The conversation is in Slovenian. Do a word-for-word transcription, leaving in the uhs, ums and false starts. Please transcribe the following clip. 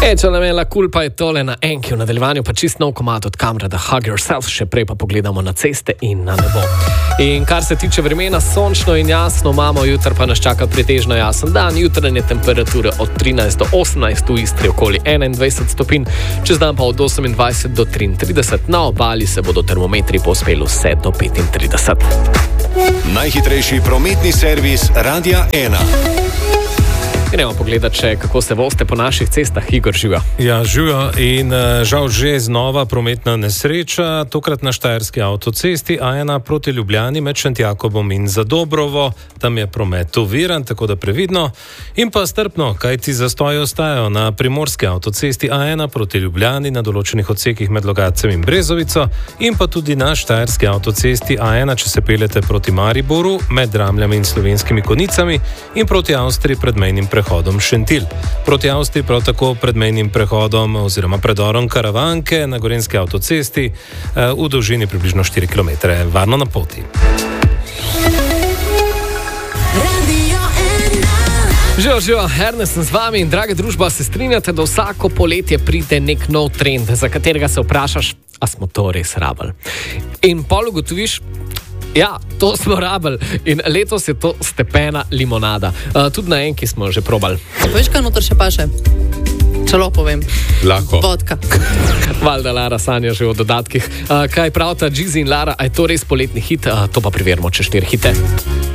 E, če nam je la kulpa je tole na enki, v nadaljevanju pa čist nov komad od Kamrada Hug Yourself, še prej pa pogledamo na ceste in na nebo. In kar se tiče vremena, sončno in jasno imamo, jutri pa nas čaka pretežno jasen dan, jutranje temperature od trinajst do osemnajst, v Istri okoli enaindvajset stopinj, čez dan pa od osemindvajset do triintrideset, na obali se bodo termometri povzpeli vse do petintrideset. Najhitrejši prometni servis Radia ena. Gremo pogledat še, kako se vozite po naših cestah. Igor, živijo. Ja, živijo in žal že znova prometna nesreča, tokrat na štajerski avtocesti A ena proti Ljubljani med Šentjakobom in Zadobrovo. Tam je promet oviran, tako da previdno. In pa strpno, kajti zastoji ostajajo na primorski avtocesti A ena proti Ljubljani na določenih odsekih med Logatcem in Brezovico in pa tudi na štajerski avtocesti A ena, če se peljete proti Mariboru med Dramljami in Slovenskimi Konicami in proti Avstriji pred mejnim prehodom Šentilj. Proti Avstriji prav tako pred mejnim prehodom oziroma predorom Karavanke na gorenski avtocesti v dolžini približno štiri kilometre. Varno na poti. Živijo, živijo, Ernest sem z vami in draga družba, se strinjate, da vsako poletje pride nek nov trend, za katerega se vprašaš, a smo to res rabili. In pol ugotoviš, ja, to smo rabili in letos je to stepena limonada. Uh, tudi na enki smo že probali. Veš, kaj noter še paše? Čelo povem. Lahko. Vodka. Valjda Lara sanja že o dodatkih. Uh, kaj pravita Džizi in Lara, a je to res poletni hit? Uh, to pa preverimo čez štiri hite.